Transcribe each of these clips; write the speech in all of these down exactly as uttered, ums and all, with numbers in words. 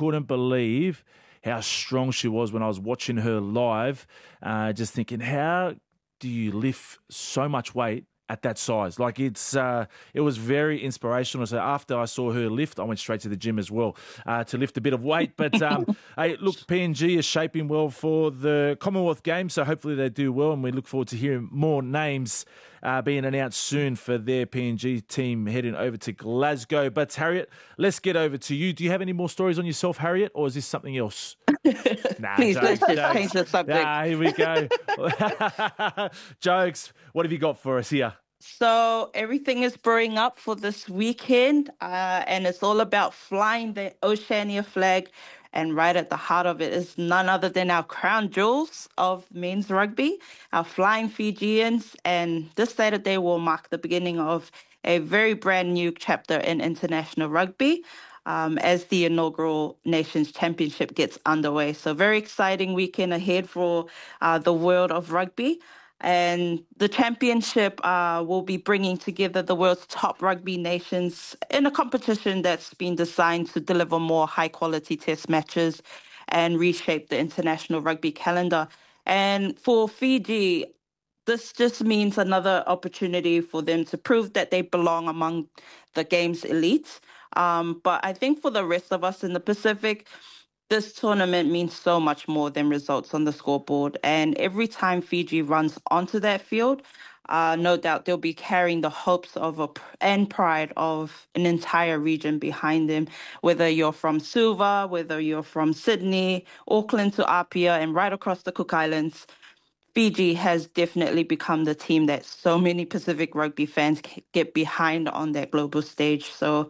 couldn't believe how strong she was when I was watching her live, uh, just thinking, how do you lift so much weight at that size? Like it's, uh, it was very inspirational. So after I saw her lift, I went straight to the gym as well uh, to lift a bit of weight. But um, hey, look, P N G is shaping well for the Commonwealth Games, so hopefully they do well, and we look forward to hearing more names Uh, being announced soon for their P N G team heading over to Glasgow. But Harriet, let's get over to you. Do you have any more stories on yourself, Harriet, or is this something else? Nah, Please, jokes, let's just jokes. change the subject. Ah, here we go. Jokes. What have you got for us here? So everything is brewing up for this weekend, uh, and it's all about flying the Oceania flag. And right at the heart of it is none other than our crown jewels of men's rugby, our flying Fijians. And this Saturday will mark the beginning of a very brand new chapter in international rugby um, as the inaugural Nations Championship gets underway. So very exciting weekend ahead for uh, the world of rugby. And the championship uh, will be bringing together the world's top rugby nations in a competition that's been designed to deliver more high-quality test matches and reshape the international rugby calendar. And for Fiji, this just means another opportunity for them to prove that they belong among the game's elites. Um, but I think for the rest of us in the Pacific, this tournament means so much more than results on the scoreboard. And every time Fiji runs onto that field, uh, no doubt they'll be carrying the hopes of a, and pride of an entire region behind them. Whether you're from Suva, whether you're from Sydney, Auckland to Apia, and right across the Cook Islands, Fiji has definitely become the team that so many Pacific rugby fans get behind on that global stage. So,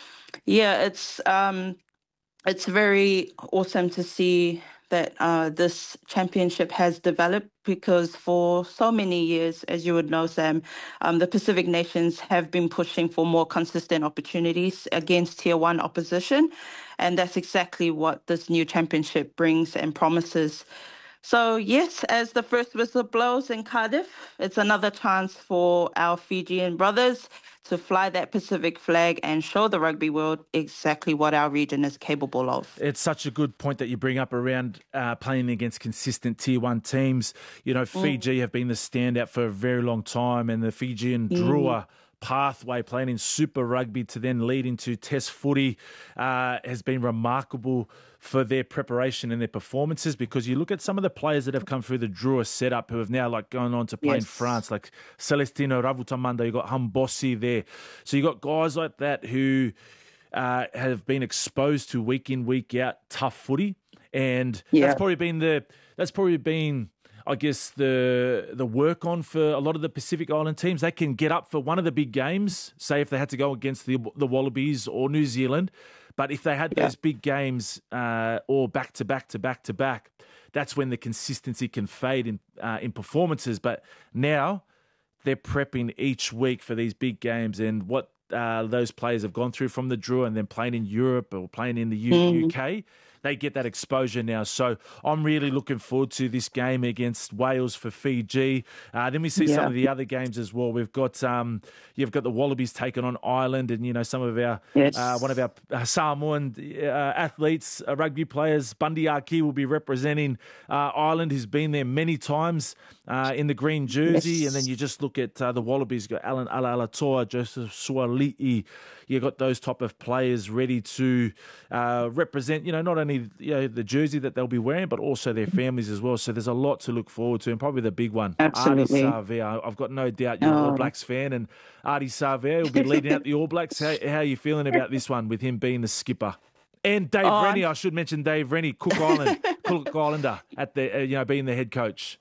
yeah, it's... Um, It's very awesome to see that uh, this championship has developed because for so many years, as you would know, Sam, um, the Pacific nations have been pushing for more consistent opportunities against tier one opposition. And that's exactly what this new championship brings and promises. So yes, as the first whistle blows in Cardiff, it's another chance for our Fijian brothers to fly that Pacific flag and show the rugby world exactly what our region is capable of. It's such a good point that you bring up around uh, playing against consistent tier one teams. You know, Fiji mm. have been the standout for a very long time, and the Fijian mm. Drua pathway playing in Super Rugby to then lead into Test footy uh, has been remarkable for their preparation and their performances, because you look at some of the players that have come through the Drua setup who have now like gone on to play yes. in France, like Celestino Ravutamanda, you've got Hambosi there. So you've got guys like that who uh, have been exposed to week in, week out tough footy. And yeah. that's probably been the, that's probably been, I guess, the the work on for a lot of the Pacific Island teams. They can get up for one of the big games, say if they had to go against the the Wallabies or New Zealand. But if they had yeah. those big games uh, or back to back to back to back, that's when the consistency can fade in uh, in performances. But now they're prepping each week for these big games, and what uh, those players have gone through from the Drua and then playing in Europe or playing in the U- mm. UK. They get that exposure now. So I'm really looking forward to this game against Wales for Fiji. Uh, then we see yeah. some of the other games as well. We've got um, you've got the Wallabies taking on Ireland, and you know some of our yes. uh, one of our uh, Samoan uh, athletes, uh, rugby players, Bundy Aki will be representing uh, Ireland, who's been there many times uh, in the green jersey. Yes. And then you just look at uh, the Wallabies. You've got Alan Alaalatoa, Joseph Suali'i. You've got those type of players ready to uh, represent, you know, not only you know, the jersey that they'll be wearing, but also their families as well. So there's a lot to look forward to, and probably the big one, Absolutely. Ardie Savea. I've got no doubt you're oh. an All Blacks fan, and Ardie Savea will be leading out the All Blacks. How, how are you feeling about this one with him being the skipper? And Dave oh, Rennie, I should mention Dave Rennie, Cook Island, Cook Islander, at the uh, you know being the head coach.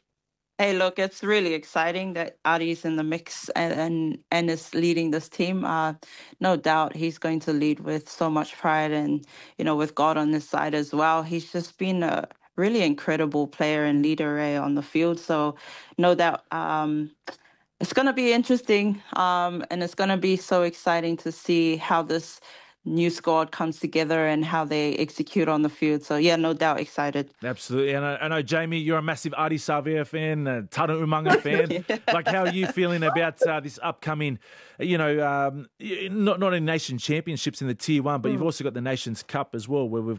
Hey, look, it's really exciting that Ardie's in the mix and, and, and is leading this team. Uh, no doubt he's going to lead with so much pride and, you know, with God on his side as well. He's just been a really incredible player and leader eh, on the field. So no doubt um, it's going to be interesting um, and it's going to be so exciting to see how this new squad comes together and how they execute on the field. So, yeah, no doubt excited. Absolutely. And I, I know, Jamie, you're a massive Ardie Savea fan, a Tana Umaga fan. yeah. Like, how are you feeling about uh, this upcoming, you know, um, not, not in nation championships in the Tier one, but mm. you've also got the Nations Cup as well, where we've